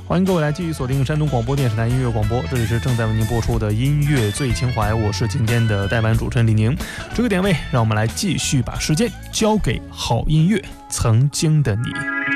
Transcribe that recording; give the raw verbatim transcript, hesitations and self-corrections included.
欢迎各位来继续锁定山东广播电视台音乐广播，这里是正在为您播出的音乐最情怀，我是今天的代班主持人李宁。这个点位，让我们来继续把时间交给好音乐曾经的你。